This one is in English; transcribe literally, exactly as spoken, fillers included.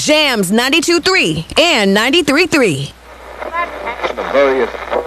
Jams ninety-two point three and ninety-three point three. The various